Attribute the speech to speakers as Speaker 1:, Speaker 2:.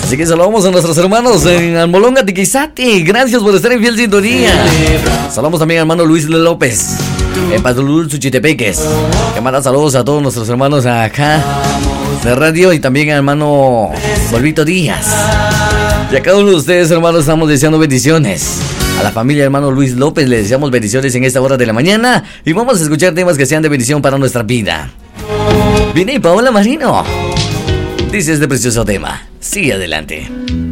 Speaker 1: Así que saludamos a nuestros hermanos en Almolonga, Tiquizate. Gracias por estar en fiel sintonía. Saludamos también al hermano Luis López en Patulul, Suchitepeques, que manda saludos a todos nuestros hermanos acá de radio, y también al hermano Volvito Díaz. Y a cada uno de ustedes, hermanos, estamos deseando bendiciones. A la familia hermano Luis López le deseamos bendiciones en esta hora de la mañana, y vamos a escuchar temas que sean de bendición para nuestra vida. Viene Paola Marino. Dice este precioso tema. Sigue adelante.